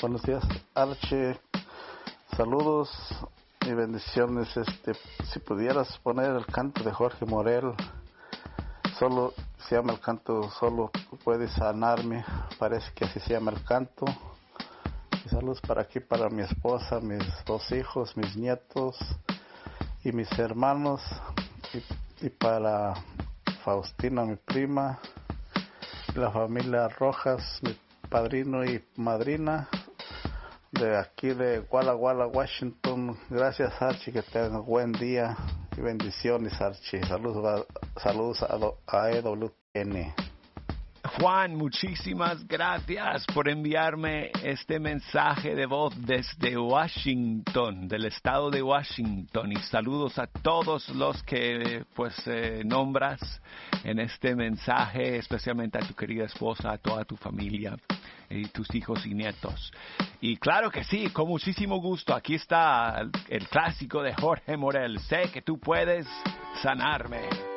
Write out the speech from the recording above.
Buenos días, Archie. Saludos y bendiciones. Si pudieras poner el canto de Jorge Morel, solo se llama el canto, solo puedes sanarme. Parece que así se llama el canto. Y saludos para aquí, para mi esposa, mis 2 hijos, mis nietos y mis hermanos, y para Faustina, mi prima, y la familia Rojas, mi padrino y madrina, de aquí de Walla Walla, Washington. Gracias, Archie, que tengan buen día y bendiciones, Archie. Saludos a EWN. Juan, muchísimas gracias por enviarme este mensaje de voz desde Washington, del estado de Washington, y saludos a todos los que nombras en este mensaje, especialmente a tu querida esposa, a toda tu familia y tus hijos y nietos. Y claro que sí, con muchísimo gusto, aquí está el clásico de Jorge Morel, sé que tú puedes sanarme.